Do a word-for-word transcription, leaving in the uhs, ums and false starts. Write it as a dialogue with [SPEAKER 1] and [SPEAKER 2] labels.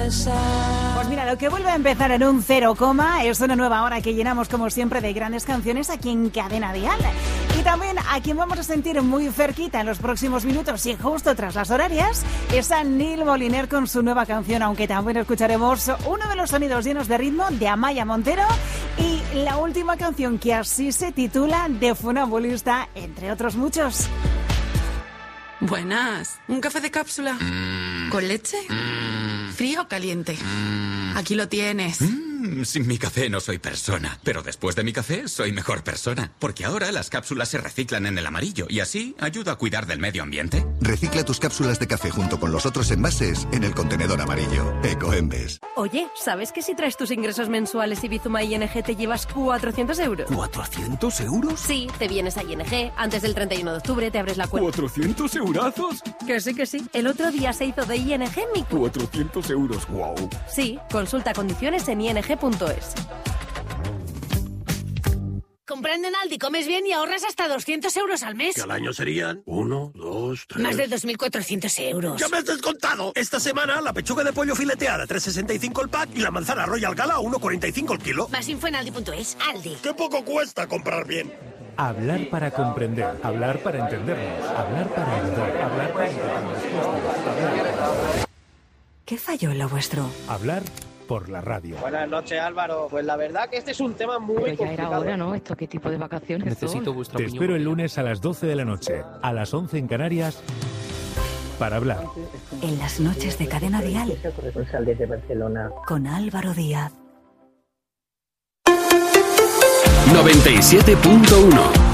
[SPEAKER 1] empezar.
[SPEAKER 2] Pues mira, lo que vuelve a empezar en un cero coma es una nueva hora que llenamos como siempre de grandes canciones aquí en Cadena Dial. Y también a quien vamos a sentir muy cerquita en los próximos minutos y justo tras las horarias es a Neil Moliner con su nueva canción, aunque también escucharemos uno de los sonidos llenos de ritmo de Amaya Montero y la última canción que así se titula De Funambulista, entre otros muchos.
[SPEAKER 3] Buenas. ¿Un café de cápsula?
[SPEAKER 4] Mm.
[SPEAKER 3] ¿Con leche?
[SPEAKER 4] Mm.
[SPEAKER 3] ¿Frío o caliente?
[SPEAKER 4] Mm.
[SPEAKER 3] Aquí lo tienes.
[SPEAKER 4] Mm. Sin mi café no soy persona, pero después de mi café soy mejor persona, porque ahora las cápsulas se reciclan en el amarillo y así ayuda a cuidar del medio ambiente.
[SPEAKER 5] Recicla tus cápsulas de café junto con los otros envases en el contenedor amarillo. Ecoembes.
[SPEAKER 6] Oye, ¿sabes que si traes tus ingresos mensuales y Bizuma I N G te llevas cuatrocientos euros?
[SPEAKER 7] ¿cuatrocientos euros?
[SPEAKER 6] Sí, te vienes a I N G, antes del treinta y uno de octubre te abres la cuenta.
[SPEAKER 7] ¿cuatrocientos eurazos?
[SPEAKER 6] Que sí, que sí. El otro día se hizo de I N G mi...
[SPEAKER 7] cuatrocientos euros, wow.
[SPEAKER 6] Sí, consulta condiciones en i n g punto es.
[SPEAKER 8] Comprando en Aldi comes bien y ahorras hasta doscientos euros al mes.
[SPEAKER 9] Que al año serían uno, dos, tres...
[SPEAKER 8] Más de dos mil cuatrocientos euros.
[SPEAKER 9] ¡Ya me has descontado! Esta semana la pechuga de pollo fileteada tres sesenta y cinco el pack y la manzana Royal Gala uno cuarenta y cinco el kilo.
[SPEAKER 8] Más info en aldi punto es. Aldi.
[SPEAKER 9] ¡Qué poco cuesta comprar bien!
[SPEAKER 10] Hablar para comprender, hablar para entendernos, hablar para ayudar, hablar para encontrar respuestas, hablar para...
[SPEAKER 6] ¿Qué falló en lo vuestro?
[SPEAKER 10] Hablar por la radio.
[SPEAKER 11] Buenas noches, Álvaro. Pues la verdad que este es un tema muy
[SPEAKER 12] Pero ya
[SPEAKER 11] complicado.
[SPEAKER 12] era hora, ¿no? ¿Esto qué tipo de vacaciones
[SPEAKER 10] Necesito
[SPEAKER 12] son?
[SPEAKER 10] vuestra Te opinión. Espero el lunes a las doce de la noche, a las once en Canarias, para hablar.
[SPEAKER 2] En las noches de Cadena Dial.
[SPEAKER 11] Corresponsal desde Barcelona.
[SPEAKER 2] Con Álvaro Díaz.
[SPEAKER 13] noventa y siete punto uno